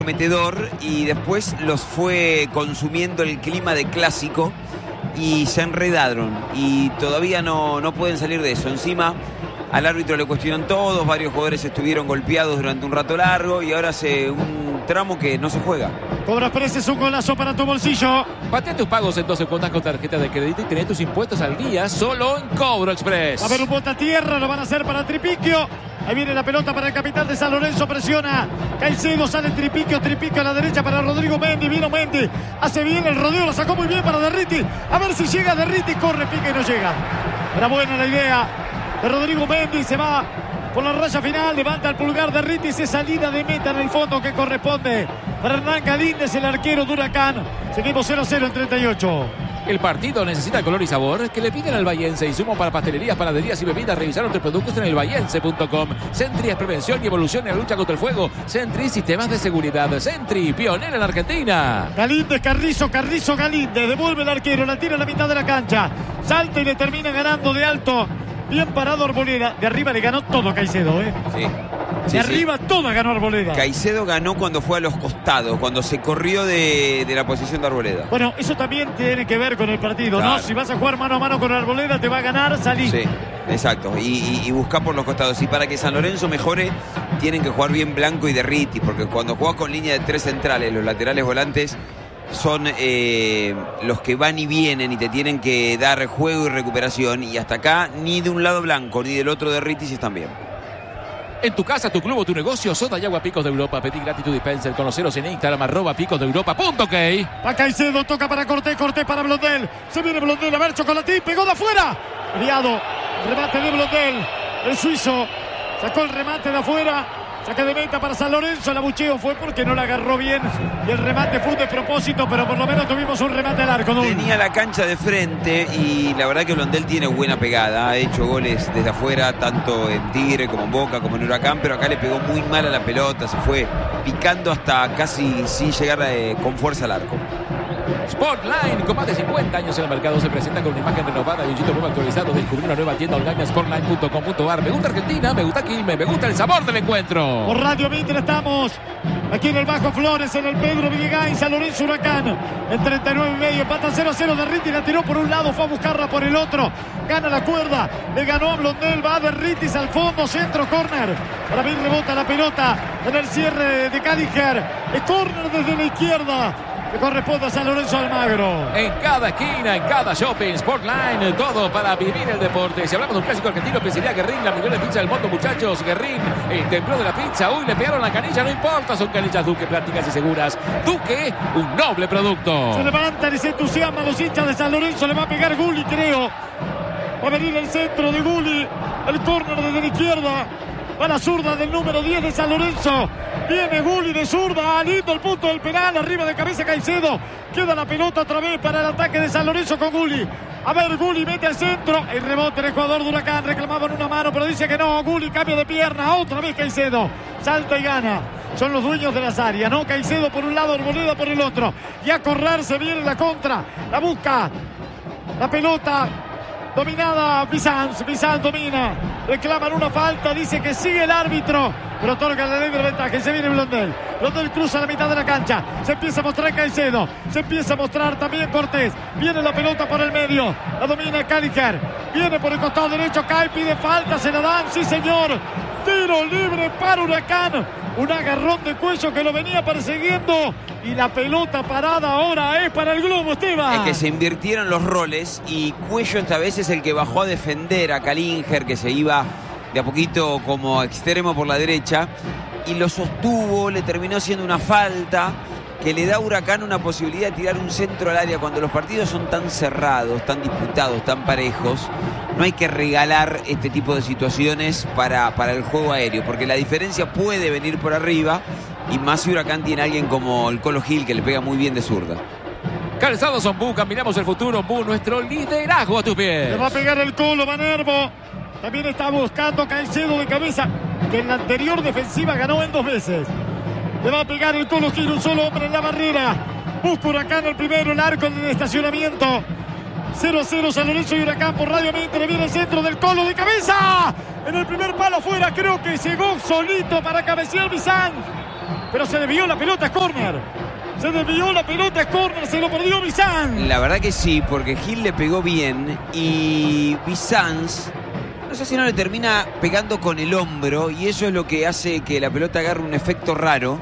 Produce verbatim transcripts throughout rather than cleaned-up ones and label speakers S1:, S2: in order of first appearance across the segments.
S1: prometedor y después los fue consumiendo el clima de clásico y se enredaron y todavía no, no pueden salir de eso. Encima al árbitro le cuestionan todos, varios jugadores estuvieron golpeados durante un rato largo y ahora hace un tramo que no se juega.
S2: Cobras Preces, un golazo para tu bolsillo.
S3: Patea tus pagos en doce cuotas con tarjeta de crédito y tenés tus impuestos al día solo en Cobro Express.
S2: Va a haber un bota a tierra, lo van a hacer para Tripiquio. Ahí viene la pelota para el capitán de San Lorenzo, presiona Caicedo, sale Tripiquio, Tripiquio a la derecha para Rodrigo Mendy, vino Mendy, hace bien el rodeo, lo sacó muy bien para Derriti, a ver si llega Derriti, corre, pica y no llega. Era buena la idea de Rodrigo Mendy, se va por la raya final, levanta el pulgar Derriti, esa salida de meta en el fondo que corresponde para Hernán Galíndez, el arquero de Huracán. Seguimos cero a cero en treinta y ocho.
S3: El partido necesita color y sabor que le piden al Bahiense. Insumos para pastelerías, panaderías y bebidas. Revisar otros productos en el bahiense punto com. Sentry es prevención y evolución en la lucha contra el fuego. Sentry, sistemas de seguridad. Sentry, pionera en Argentina.
S2: Galíndez, Carrizo, Carrizo, Galíndez. Devuelve el arquero, la tira a la mitad de la cancha. Salta y le termina ganando de alto. Bien parado Arboleda. De arriba le ganó todo Caicedo, ¿eh?
S1: Sí.
S2: De
S1: sí,
S2: arriba
S1: sí.
S2: toda ganó Arboleda.
S1: Caicedo ganó cuando fue a los costados, cuando se corrió de, de la posición de Arboleda.
S2: Bueno, eso también tiene que ver con el partido,
S1: Claro.
S2: ¿no? Si vas a jugar mano a mano con Arboleda, te va a ganar, salí.
S1: Sí, exacto. Y, y, y buscar por los costados. Y para que San Lorenzo mejore, tienen que jugar bien Blanco y Derriti, porque cuando jugás con línea de tres centrales, los laterales volantes son eh, los que van y vienen y te tienen que dar juego y recuperación. Y hasta acá, ni de un lado Blanco ni del otro Derriti si están bien.
S3: En tu casa, tu club o tu negocio, soda y agua Picos de Europa. Pedí gratis tu dispenser. Conoceros en Instagram, arroba picos de Europa punto ok.
S2: Va Caicedo, toca para Cortés, Cortés para Blondel. Se viene Blondel, a ver, Chocolatín, pegó de afuera. Enviado, remate de Blondel. El suizo sacó el remate de afuera. Saque de meta para San Lorenzo. El abucheo fue porque no la agarró bien. Y el remate fue de propósito, pero por lo menos tuvimos un remate al arco, ¿no?
S1: Tenía la cancha de frente y la verdad que Blondel tiene buena pegada. Ha hecho goles desde afuera, tanto en Tigre como en Boca, como en Huracán, pero acá le pegó muy mal a la pelota. Se fue picando hasta casi sin llegar eh, con fuerza al arco.
S3: Sportline, con más de cincuenta años en el mercado, se presenta con una imagen renovada y un sitio nuevo actualizado. Descubrí una nueva tienda online, sportline punto com punto ar. Me gusta Argentina, me gusta Quilmes, me gusta el sabor del encuentro.
S2: Por Radio Mitre estamos aquí en el Bajo Flores, en el Pedro Villegas, San Lorenzo Huracán. En treinta y nueve y medio, empata cero a cero. Derriti la tiró por un lado, fue a buscarla por el otro. Gana la cuerda, le ganó a Blondel, va a Derritis al fondo, centro, córner. Para mí rebota la pelota en el cierre de Cadiger. Es córner desde la izquierda, que corresponde a San Lorenzo Almagro.
S3: En cada esquina, en cada shopping, Sportline, todo para vivir el deporte. Si hablamos de un clásico argentino, pizzería Guerrín, la mejor pizza del mundo, muchachos. Guerrín, el templo de la pizza. Uy, le pegaron la canilla, no importa, son canillas Duque, prácticas y seguras. Duque, un noble producto.
S2: Se levantan y se entusiasman los hinchas de San Lorenzo. Le va a pegar Gulli, creo. Va a venir el centro de Gulli. El córner desde la izquierda. Va la zurda del número diez de San Lorenzo. Viene Gulli de zurda, lindo el punto del penal, arriba de cabeza Caicedo. Queda la pelota otra vez para el ataque de San Lorenzo con Gulli. A ver, Gulli mete al centro. El rebote del jugador de Huracán, reclamaban una mano, pero dice que no. Gulli cambio de pierna, otra vez Caicedo. Salta y gana. Son los dueños de las áreas, ¿no? Caicedo por un lado, Arboleda por el otro. Y a correr se viene la contra. La busca. La pelota. Dominada Bizanz, Bizanz domina, reclaman una falta, dice que sigue el árbitro, pero otorga la ley de ventaja. Se viene Blondel, Blondel cruza la mitad de la cancha, se empieza a mostrar Caicedo, se empieza a mostrar también Cortés, viene la pelota por el medio, la domina Caliger, viene por el costado derecho, cae, pide falta, se la dan, sí señor, tiro libre para Huracán, un agarrón de cuello que lo venía persiguiendo y la pelota parada ahora es para el Globo, Esteban.
S1: Es que se invirtieron los roles y Cuello esta vez es el que bajó a defender a Calinger, que se iba de a poquito como extremo por la derecha y lo sostuvo, le terminó siendo una falta que le da a Huracán una posibilidad de tirar un centro al área. Cuando los partidos son tan cerrados, tan disputados, tan parejos, no hay que regalar este tipo de situaciones para, para el juego aéreo, porque la diferencia puede venir por arriba, y más si Huracán tiene a alguien como el Colo Gil, que le pega muy bien de zurda.
S3: Calzados Ombú, caminamos el futuro. Ombú, nuestro liderazgo a tus pies.
S2: Le va a pegar el Colo, Manervo. También está buscando Caicedo de cabeza, que en la anterior defensiva ganó en dos veces. Le va a pegar el Colo Gil, un solo hombre en la barrera. Busca Huracán el primero, el arco en el estacionamiento. cero a cero San Lorenzo y Huracán por Radio Mitre. Viene el centro del Colo de cabeza. En el primer palo afuera, creo que llegó solito para cabecear Bizanz. pero se desvió la pelota, es córner. Se desvió la pelota, es córner, se lo perdió Bizán.
S1: La verdad que sí, porque Gil le pegó bien y Bizanz, no sé si no le termina pegando con el hombro, y eso es lo que hace que la pelota agarre un efecto raro,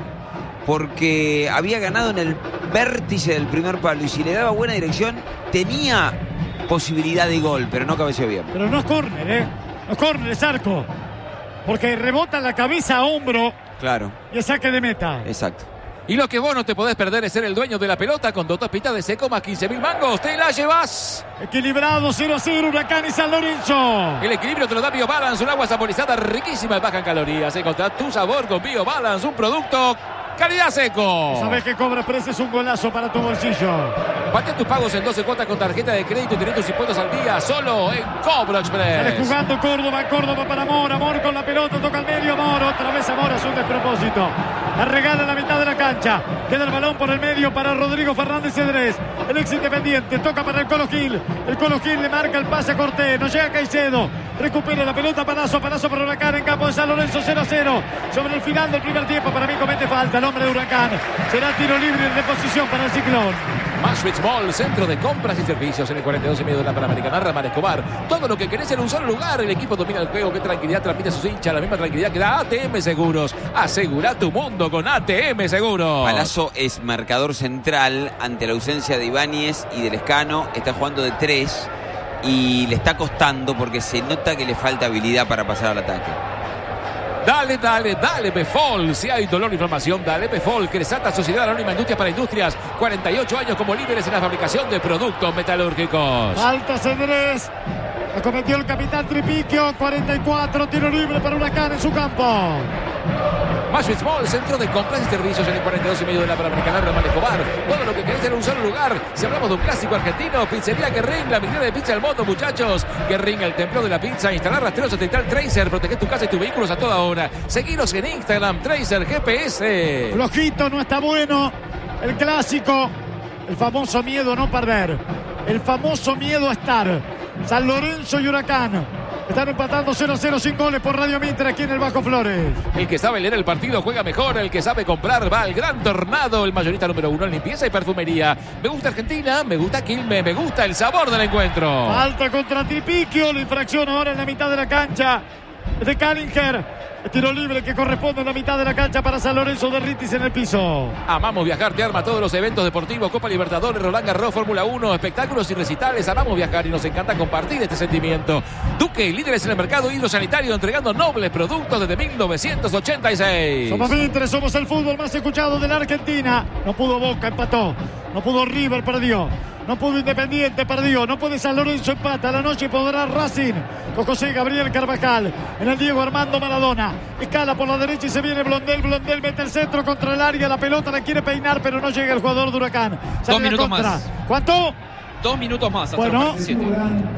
S1: porque había ganado en el vértice del primer palo y si le daba buena dirección tenía posibilidad de gol, pero no cabeceó bien.
S2: Pero no es córner, ¿eh? No es córner, es arco. Porque rebota la cabeza a hombro.
S1: Claro.
S2: Y es saque de meta.
S1: Exacto.
S3: Y lo que vos no te podés perder es ser el dueño de la pelota con dos tapitas de seco más quince mil mangos. ¡Te la llevas!
S2: Equilibrado, cero a cero, Huracán y San Lorenzo.
S3: El equilibrio te lo da BioBalance, un agua saborizada riquísima y baja en calorías. Encontrá tu sabor con BioBalance, un producto calidad seco.
S2: Sabes que Cobra Express es un golazo para tu bolsillo.
S3: Patea tus pagos en doce cuotas con tarjeta de crédito y tenés tus impuestos al día solo en Cobra
S2: Sale
S3: Express.
S2: jugando Córdoba, Córdoba para Amor, Amor con la pelota, toca al medio, Amor, otra vez Amor, es un despropósito. La regala en la mitad de la cancha, queda el balón por el medio para Rodrigo Fernández Cedrés, el ex Independiente, toca para el Colo Gil, el Colo Gil le marca el pase a Cortés, no llega Caicedo, recupera la pelota, Palazo, Palazo para Huracán en campo de San Lorenzo, cero a cero, sobre el final del primer tiempo, para mí comete falta el hombre de Huracán, será tiro libre de posición para el Ciclón.
S3: Maastricht Mall, centro de compras y servicios en el cuarenta y dos y medio de la Panamericana. Ramón Escobar, todo lo que querés en un solo lugar. El equipo domina el juego, qué tranquilidad transmite a sus hinchas, la misma tranquilidad que da A T M Seguros. Asegura tu mundo con A T M Seguros.
S1: Palazzo es marcador central ante la ausencia de Ibáñez y del Escano, está jugando de tres y le está costando porque se nota que le falta habilidad para pasar al ataque.
S3: Dale, dale, dale, Befol. Si hay dolor o inflamación, dale, Befol. Cresata, Sociedad Anónima Industrias para Industrias. cuarenta y ocho años como líderes en la fabricación de productos metalúrgicos.
S2: Falta Cedrés. Lo cometió el capitán Tripiquio. cuarenta y cuatro, tiro libre para Huracán en su campo.
S3: Maastricht Mall, centro de compras y servicios en el cuarenta y dos y medio de la Panamericana. Ramón Escobar, todo lo que querés en un solo lugar. Si hablamos de un clásico argentino, Pizzería Guerrín, la medida de pizza del mundo, muchachos. Guerrín, el templo de la pizza. Instalar rastreros satelital Tracer, proteger tu casa y tus vehículos a toda hora. Seguinos en Instagram, Tracer G P S.
S2: Flojito, no está bueno. El clásico, el famoso miedo a no perder, el famoso miedo a estar. San Lorenzo y Huracán están empatando cero a cero sin goles por Radio Mitre aquí en el Bajo Flores.
S3: El que sabe leer el partido juega mejor. El que sabe comprar va al Gran Tornado, el mayorista número uno en limpieza y perfumería. Me gusta Argentina, me gusta Quilmes, me gusta el sabor del encuentro.
S2: Falta contra Tripiquio, la infracción ahora en la mitad de la cancha de Kallinger. El tiro libre que corresponde en la mitad de la cancha para San Lorenzo de Ritis en el piso.
S3: Amamos Viajar, te arma todos los eventos deportivos, Copa Libertadores, Roland Garros, Fórmula uno, espectáculos y recitales. Amamos viajar y nos encanta compartir este sentimiento. Duque, líderes en el mercado hidrosanitario, entregando nobles productos desde mil novecientos ochenta y seis.
S2: Somos Mitre, somos el fútbol más escuchado de la Argentina. No pudo Boca, empató. No pudo River, perdió. No pudo Independiente, perdió. No puede San Lorenzo, empata. A la noche podrá Racing con José Gabriel Carvajal. En el Diego Armando Maradona. Escala por la derecha y se viene Blondel. Blondel mete el centro contra el área. La pelota la quiere peinar, pero no llega el jugador de Huracán. Sale
S4: Dos minutos
S2: contra.
S4: más.
S2: ¿Cuánto?
S4: Dos minutos más. Hasta
S2: Bueno.
S4: los cuarenta y siete.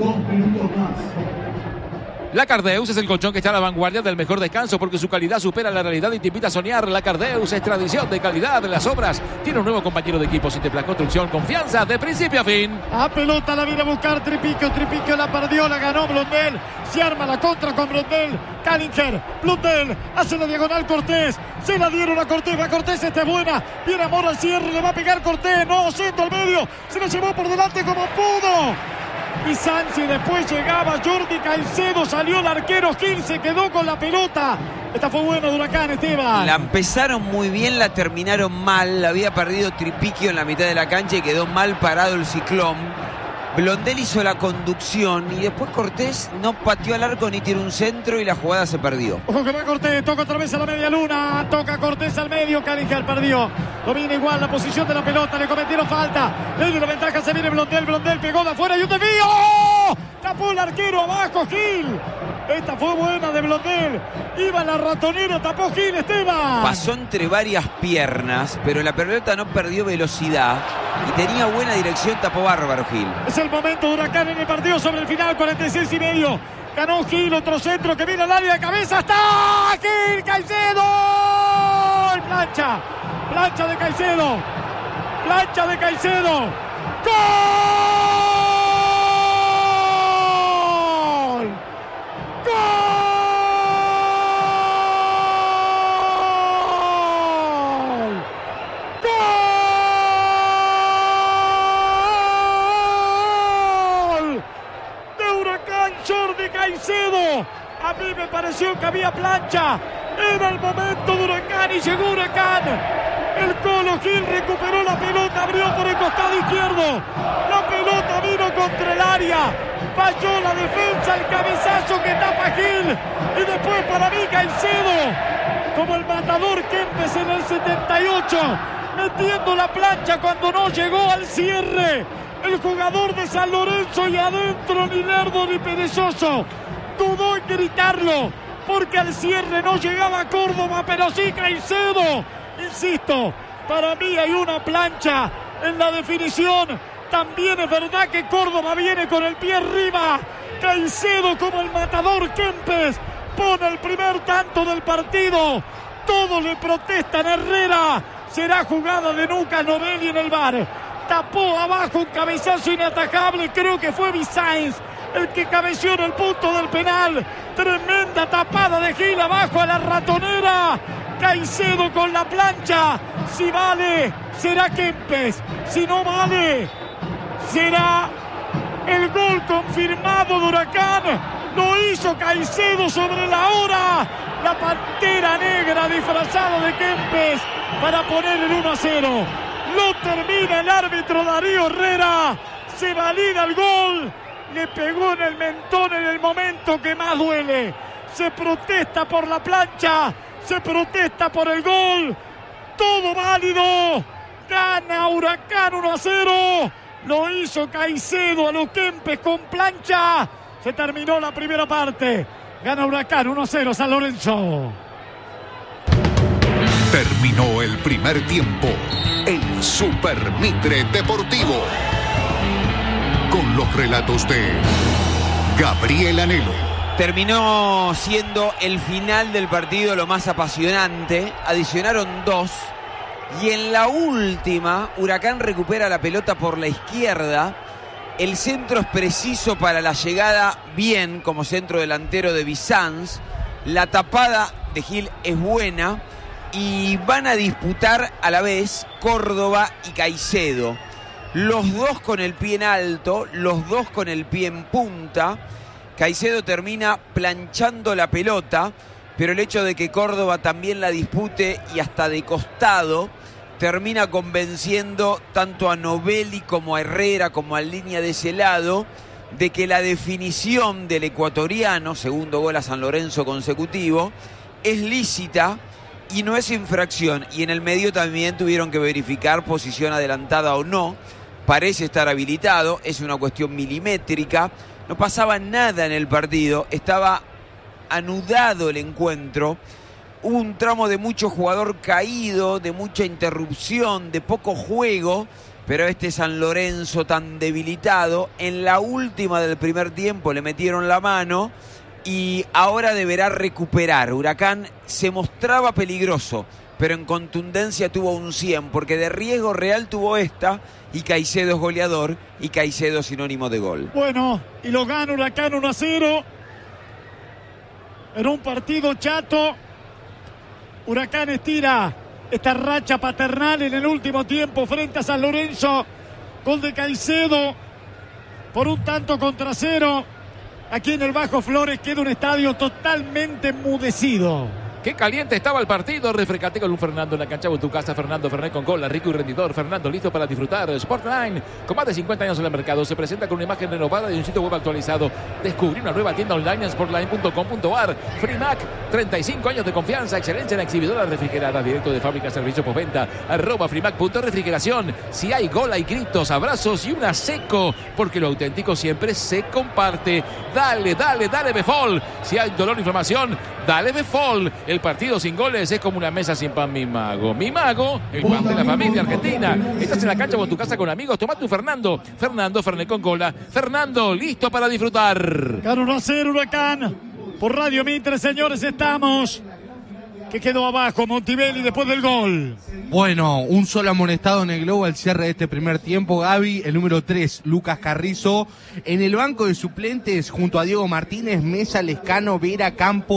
S3: La Cardeus es el colchón que está a la vanguardia del mejor descanso porque su calidad supera la realidad y te invita a soñar. La Cardeus es tradición de calidad de las obras. Tiene un nuevo compañero de equipo, Cintepla Construcción, confianza de principio a fin.
S2: A pelota la viene a buscar Tripiquio. Tripiquio la perdió, la ganó Blondel. Se arma la contra con Blondel. Kallinger, Blondel, hace la diagonal Cortés. Se la dieron a Cortés, va Cortés, esta es buena. Viene Amor al cierre, le va a pegar Cortés. No, centro al medio. Se la llevó por delante como pudo. Y Sánchez, después llegaba Jordi Caicedo, salió el arquero Gil, se quedó con la pelota. Esta fue buena de Huracán, Esteban.
S1: La empezaron muy bien, la terminaron mal. La había perdido Tripiquio en la mitad de la cancha y quedó mal parado el Ciclón. Blondel hizo la conducción y después Cortés no pateó al arco ni tiró un centro y la jugada se perdió.
S2: Ojo que va Cortés, toca otra vez a la media luna, toca Cortés al medio, Kallinger perdió. Domina igual la posición de la pelota, le cometieron falta. Le dio la ventaja, se viene Blondel, Blondel pegó de afuera y un desvío. Tapó el arquero abajo, Gil. Esta fue buena de Blondel. Iba la ratonera, tapó Gil, Esteban.
S1: Pasó entre varias piernas, pero la pelota no perdió velocidad y tenía buena dirección, tapó bárbaro Gil.
S2: Es el momento de Huracán en el partido sobre el final, cuarenta y seis y medio. Ganó Gil, otro centro que viene al área de cabeza. ¡Está Gil! ¡Caicedo! Plancha, plancha de Caicedo. Plancha de Caicedo. ¡Gol! ¡Gol! A mí me pareció que había plancha. Era el momento de Huracán y llegó Huracán. El Colo Gil recuperó la pelota, abrió por el costado izquierdo. La pelota vino contra el área. Falló la defensa, el cabezazo que tapa Gil. Y después para mí Caicedo, como el matador Kempes en el setenta y ocho, metiendo la plancha cuando no llegó al cierre. El jugador de San Lorenzo, y adentro ni lerdo ni perezoso. Dudó en gritarlo, porque al cierre no llegaba Córdoba, pero sí Caicedo. Insisto, para mí hay una plancha en la definición. También es verdad que Córdoba viene con el pie arriba. Caicedo, como el matador Kempes, pone el primer tanto del partido. Todos le protestan a Herrera. Será jugada de nuca, Novelli en el V A R. Tapó abajo un cabezazo inatajable. Creo que fue Visainz el que cabeció en el punto del penal. Tremenda tapada de Gil abajo a la ratonera. Caicedo con la plancha. Si vale, será Kempes. Si no vale, será el gol confirmado de Huracán. Lo hizo Caicedo sobre la hora. La Pantera Negra disfrazado de Kempes para poner el uno a cero. Lo termina el árbitro Darío Herrera. Se valida el gol. Le pegó en el mentón en el momento que más duele. Se protesta por la plancha. Se protesta por el gol. Todo válido. Gana Huracán uno a cero. Lo hizo Caicedo a los Kempes con plancha. Se terminó la primera parte. Gana Huracán uno a cero San Lorenzo.
S4: Terminó el primer tiempo en Super Mitre Deportivo. Con los relatos de Gabriel Anhelo.
S1: Terminó siendo el final del partido lo más apasionante. Adicionaron dos. Y en la última, Huracán recupera la pelota por la izquierda. El centro es preciso para la llegada bien como centro delantero de Visainz. La tapada de Gil es buena. Y van a disputar a la vez Córdoba y Caicedo. Los dos con el pie en alto, los dos con el pie en punta. Caicedo termina planchando la pelota, pero el hecho de que Córdoba también la dispute y hasta de costado, termina convenciendo tanto a Novelli como a Herrera, como a Línea de ese lado, de que la definición del ecuatoriano, segundo gol a San Lorenzo consecutivo, es lícita y no es infracción. Y en el medio también tuvieron que verificar posición adelantada o no. Parece estar habilitado, es una cuestión milimétrica. No pasaba nada en el partido, estaba anudado el encuentro. Hubo un tramo de mucho jugador caído, de mucha interrupción, de poco juego, pero este San Lorenzo tan debilitado, en la última del primer tiempo le metieron la mano y ahora deberá recuperar. Huracán se mostraba peligroso, pero en contundencia tuvo un cien, porque de riesgo real tuvo esta, y Caicedo es goleador, y Caicedo es sinónimo de gol.
S2: Bueno, y lo gana Huracán uno a cero. En un partido chato, Huracán estira esta racha paternal en el último tiempo frente a San Lorenzo. Gol de Caicedo por un tanto contra cero. Aquí en el Bajo Flores queda un estadio totalmente enmudecido.
S3: Qué caliente estaba el partido. Refrescate con un Fernando en la cancha o en tu casa. Fernando Fernet con cola, rico y rendidor. Fernando listo para disfrutar. Sportline, con más de cincuenta años en el mercado, se presenta con una imagen renovada y un sitio web actualizado. Descubrí una nueva tienda online en sportline punto com punto a r. Freemac, treinta y cinco años de confianza, excelencia en exhibidoras refrigeradas, directo de fábrica, servicio postventa, arroba Freemac punto refrigeración. Si hay gol, hay gritos, abrazos y una seco, porque lo auténtico siempre se comparte. Dale, dale, dale Befol. Si hay dolor o inflamación, dale Befol. El partido sin goles es como una mesa sin pan, mi mago. Mi mago, el pan de la familia argentina. Estás en la cancha o en tu casa con amigos, tomate un Fernando. Fernando, Fernet con cola. Fernando, listo para disfrutar.
S2: Gana uno a cero Huracán. Por Radio Mitre, señores, estamos. Que quedó abajo Montebelli después del gol.
S5: Bueno, un solo amonestado en el globo al cierre de este primer tiempo, Gaby. El número tres, Lucas Carrizo. En el banco de suplentes, junto a Diego Martínez, Mesa, Lescano, Vera, Campo,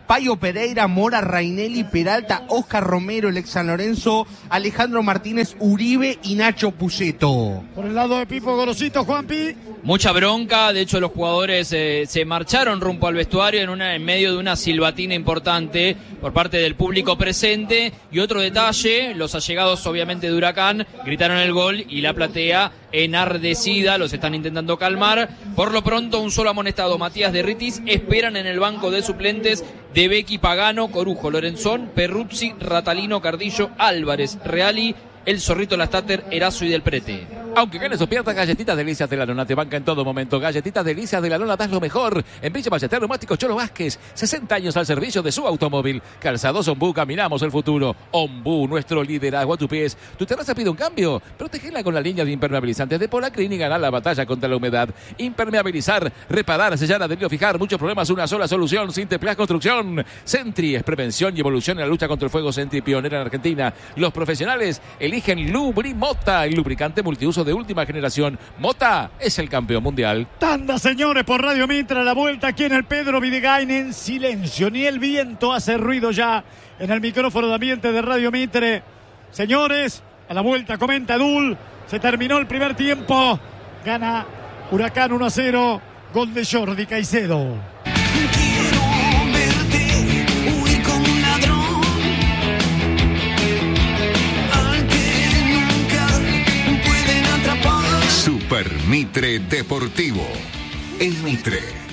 S5: Payo Pereira, Mora, Rainelli, Peralta, Oscar Romero, el ex San Lorenzo, Alejandro Martínez, Uribe y Nacho Puceto.
S2: Por el lado de Pipo Gorosito, Juanpi.
S6: Mucha bronca, de hecho los jugadores eh, se marcharon rumbo al vestuario en, una, en medio de una silbatina importante por parte del público presente. Y otro detalle, los allegados obviamente de Huracán gritaron el gol y la platea enardecida, los están intentando calmar. Por lo pronto un solo amonestado, Matías de Ritis, esperan en el banco de suplentes de Becky, Pagano, Corujo, Lorenzón, Perruzzi, Ratalino, Cardillo, Álvarez, Reali, El Zorrito, Lastater, Erazo y Del Prete.
S3: Aunque ganes o pierdas, Galletitas Delicias de la Lona te banca en todo momento. Galletitas Delicias de la Lona, das lo mejor. En Villa Ballester, Neumáticos Cholo Vázquez, sesenta años al servicio de su automóvil. Calzados Ombú, caminamos el futuro. Ombú, nuestro liderazgo a tus pies. Tu terraza pide un cambio, protégela con la línea de impermeabilizantes de Polacrin y ganar la batalla contra la humedad. Impermeabilizar, reparar, sellar, adherir o fijar. Muchos problemas, una sola solución. Sinteplas Construcción. Sentry es prevención y evolución en la lucha contra el fuego. Sentry, pionera en Argentina. Los profesionales eligen Lubrimota, el lubricante multiuso de última generación. Mota es el campeón mundial.
S2: Tanda, señores, por Radio Mitra, la vuelta aquí en el Pedro Videgain en silencio. Ni el viento hace ruido ya en el micrófono de ambiente de Radio Mitre. Señores, a la vuelta comenta Dul. Se terminó el primer tiempo. Gana Huracán uno a cero. Gol de Jordi Caicedo.
S4: Super Mitre Deportivo. El Mitre.